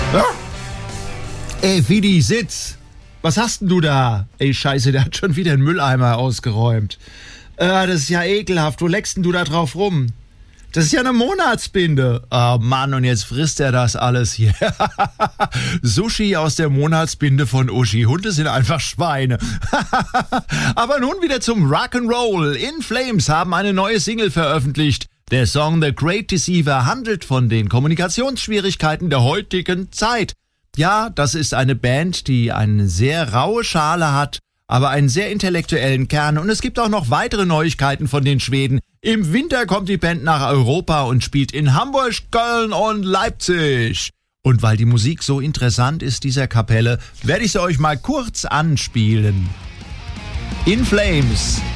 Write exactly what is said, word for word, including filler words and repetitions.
Ey, Fidi, sitz! Was hast denn du da? Ey, scheiße, der hat schon wieder einen Mülleimer ausgeräumt. Äh, das ist ja ekelhaft. Wo leckst denn du da drauf rum? Das ist ja eine Monatsbinde. Oh Mann, und jetzt frisst er das alles hier. Sushi aus der Monatsbinde von Uschi. Hunde sind einfach Schweine. Aber nun wieder zum Rock'n'Roll. In Flames haben eine neue Single veröffentlicht. Der Song The Great Deceiver handelt von den Kommunikationsschwierigkeiten der heutigen Zeit. Ja, das ist eine Band, die eine sehr raue Schale hat, aber einen sehr intellektuellen Kern. Und es gibt auch noch weitere Neuigkeiten von den Schweden. Im Winter kommt die Band nach Europa und spielt in Hamburg, Köln und Leipzig. Und weil die Musik so interessant ist, dieser Kapelle, werde ich sie euch mal kurz anspielen. In Flames.